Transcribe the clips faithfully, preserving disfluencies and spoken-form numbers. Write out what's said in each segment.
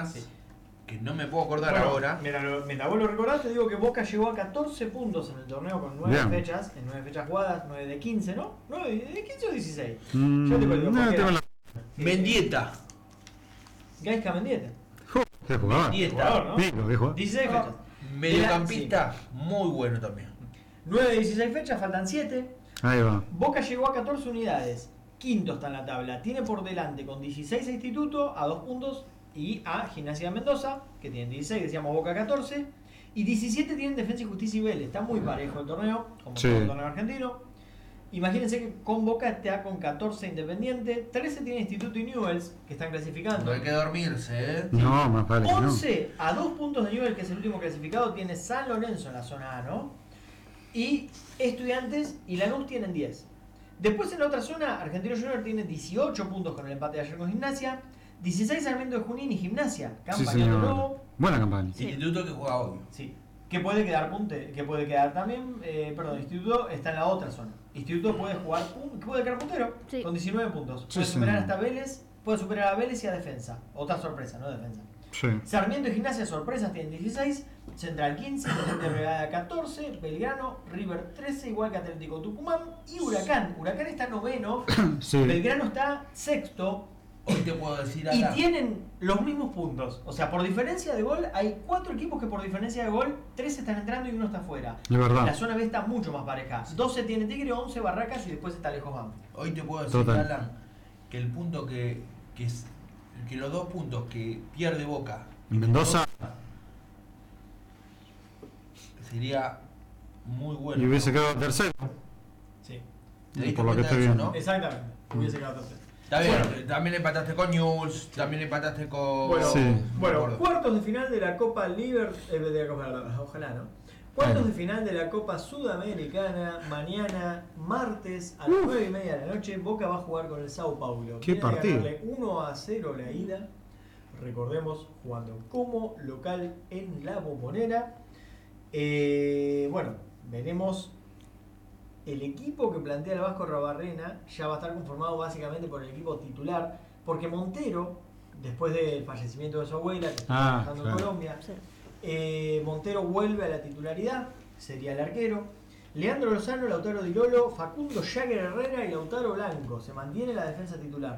más, Sí. que no me puedo acordar Bueno, ahora. Mira, lo, mientras vos lo recordás, te digo que Boca llegó a catorce puntos en el torneo con nueve Bien. fechas, en nueve fechas jugadas, nueve de quince, ¿no? nueve de quince o dieciséis. Mm, Yo te digo, no, porque tengo era- la... Mendieta. Gaisca Mendieta. Jo, qué jugador. Mendieta. Jugador, ¿no? Nico, qué jugador. dieciséis Ah, fechas. mediocampista, muy bueno también. nueve de dieciséis fechas, faltan siete. Ahí va. Boca llegó a catorce unidades. Quinto está en la tabla. Tiene por delante con dieciséis a Instituto, a dos puntos, y a Gimnasia de Mendoza, que tienen dieciséis, decíamos Boca catorce. Y diecisiete tienen Defensa y Justicia y Vélez. Está muy parejo el torneo, como Sí. todo el torneo argentino. Imagínense que con Boca está con catorce Independiente, trece tiene Instituto y Newell's, que están clasificando. No hay que dormirse, ¿eh? No, más vale que no. once a dos puntos de Newell's, que es el último clasificado, tiene San Lorenzo en la zona A, ¿no? Y Estudiantes y Lanús tienen diez. Después en la otra zona, Argentino Junior tiene dieciocho puntos con el empate de ayer con Gimnasia, dieciséis Sarmiento de Junín y Gimnasia, Sí, campaña de señor. nuevo. Buena campaña. Sí. Instituto que juega hoy. Sí. Que puede quedar punte, que puede quedar también, eh, perdón, Instituto está en la otra zona. Instituto puede jugar, un, puede quedar puntero Sí. con diecinueve puntos. Sí, Puede superar señor. hasta Vélez, puede superar a Vélez y a Defensa. Otra sorpresa, no Defensa. Sí. Sarmiento y Gimnasia, sorpresas, tienen dieciséis, Central quince, Independiente Rivadavia catorce, Belgrano, River trece, igual que Atlético Tucumán y Huracán. Huracán está noveno, Sí. Belgrano está sexto Hoy te puedo decir y acá. tienen los mismos puntos. O sea, por diferencia de gol, hay cuatro equipos que por diferencia de gol, tres están entrando y uno está fuera. Es verdad. La zona B está mucho más pareja. doce tiene Tigre, once Barracas y después está Lejos Banfield. Hoy te puedo decir, Total. Alan, que el punto que, que es que los dos puntos que pierde Boca En Mendoza. sería muy bueno. Y hubiese quedado tercero. Sí. ¿Te diste por lo que cuenta estoy de eso, viendo. no? Exactamente. Hubiese quedado tercero. Está bien, Bueno. también empataste con Newell's, también empataste con... Bueno, Sí. bueno, No me acuerdo. cuartos de final de la Copa Liber, eh, de la Copa, ojalá, ¿no? Cuartos Bueno. de final de la Copa Sudamericana, mañana, martes, a las nueve y media de la noche, Boca va a jugar con el Sao Paulo. ¿Qué Viene de partido? ganarle uno a cero la ida, recordemos, jugando como local en la Bombonera. Eh, bueno, veremos el equipo que plantea el Vasco Rabarrena, ya va a estar conformado básicamente por el equipo titular, porque Montero, después del fallecimiento de su abuela, que está Ah, trabajando claro. en Colombia, Sí. eh, Montero vuelve a la titularidad, sería el arquero. Leandro Lozano, Lautaro Di Lolo, Facundo Jagger Herrera y Lautaro Blanco. Se mantiene la defensa titular.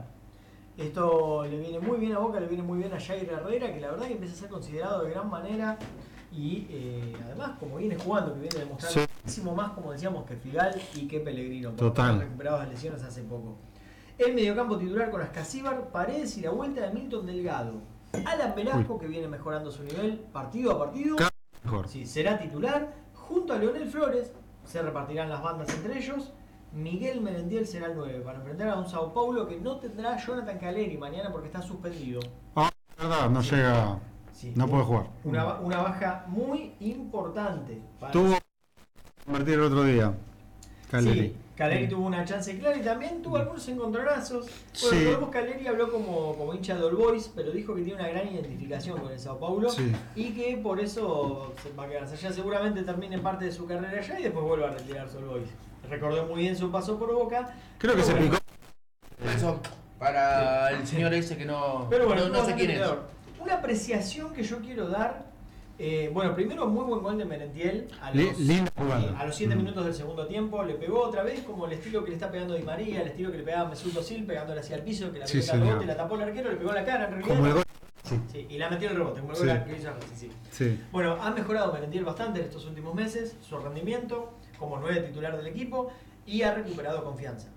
Esto le viene muy bien a Boca, le viene muy bien a Jagger Herrera, que la verdad que empieza a ser considerado de gran manera. Y eh, además, como viene jugando, que viene demostrando Sí. muchísimo más, como decíamos, que Figal y que Pellegrino. porque Total. fueron recuperados de lesiones hace poco. El mediocampo titular con Ascasíbar, Paredes y la vuelta de Milton Delgado. Alan Velasco, que viene mejorando su nivel partido a partido. Cada vez mejor. Sí, será titular. Junto a Leonel Flores, se repartirán las bandas entre ellos. Miguel Merendiel será el nueve para enfrentar a un Sao Paulo que no tendrá Jonathan Caleri mañana porque está suspendido. Ah, verdad, no llega. Sí, No puede jugar. Una, ba- una baja muy importante. Para Tuvo que convertir el otro día. Caleri. Sí, Caleri tuvo una chance clara y también tuvo algunos encontronazos. Bueno, Sí. recordemos que Caleri habló como, como hincha de All Boys, pero dijo que tiene una gran identificación con el Sao Paulo Sí. y que por eso se va a quedarse allá. Seguramente termine parte de su carrera allá y después vuelva a retirarse All Boys. Recordó muy bien su paso por Boca. Creo que pero se bueno, picó. Eso para el señor ese que no, Pero bueno, no, no sé quién es. entrenador. Una apreciación que yo quiero dar. Eh, bueno, primero muy buen gol de Merentiel a Li- los, linda jugada. sí, a los siete Mm. minutos del segundo tiempo. Le pegó otra vez como el estilo que le está pegando Di María, el estilo que le pegaba Mesut Özil pegándole hacia el piso, que la Sí, pelota al señor. rebote, la tapó el arquero, le pegó en la cara en realidad. Como el gol. Sí. Sí, y la metió en el rebote, como el Sí. gol que hizo Racing, sí. Sí. Bueno, ha mejorado Merentiel bastante en estos últimos meses, su rendimiento como nueve titular del equipo y ha recuperado confianza.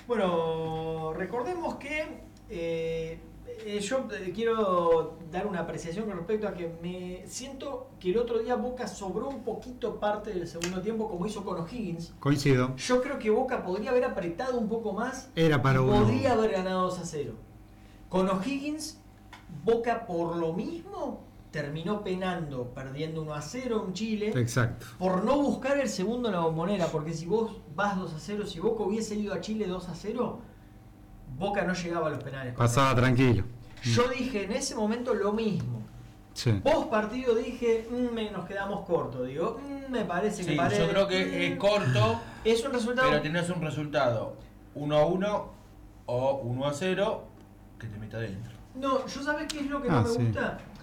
Bueno, recordemos que eh, eh, yo eh, quiero dar una apreciación con respecto a que me siento que el otro día Boca sobró un poquito parte del segundo tiempo como hizo con O'Higgins. Coincido. Yo creo que Boca podría haber apretado un poco más. Era para y uno. podría haber ganado dos a cero. Con O'Higgins, Boca por lo mismo terminó penando, perdiendo uno a cero en Chile, Exacto. por no buscar el segundo en la Bombonera, porque si vos vas dos a cero, si Boca hubiese ido a Chile dos a cero, Boca no llegaba a los penales. Pasaba tranquilo. Yo dije en ese momento lo mismo. Sí. Post partido dije, "Mm, me, nos quedamos cortos, digo, "Mm, me parece que Sí, Paredes, yo creo que es mm, corto, es un resultado". pero tenés un resultado uno a uno o uno a cero que te mete adentro. No, yo sabés qué es lo que Ah, no me sí. gusta.